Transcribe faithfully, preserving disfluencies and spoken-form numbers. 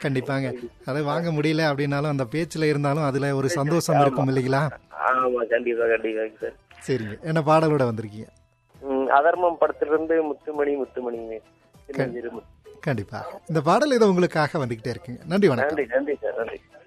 கண்டிப்பாங்க. அதை வாங்க முடியல அப்படின்னாலும் அந்த பேச்சுல இருந்தாலும் அதுல ஒரு சந்தோஷம் இருக்கும் இல்லைங்களா? ஆமா, கண்டிப்பா கண்டிப்பாங்க சார். சரிங்க. என்ன பாடலோட வந்திருக்கீங்க? ம், அதர்மம் படத்திலிருந்து முத்துமணி முத்துமணிங்க. சின்னஞ்சிறு முத்து. கண்டிப்பா. இந்த பாடல் இதை உங்களுக்காக வந்துகிட்டே இருக்குங்க. நன்றி, வணக்கம். நன்றி நன்றி சார், நன்றி.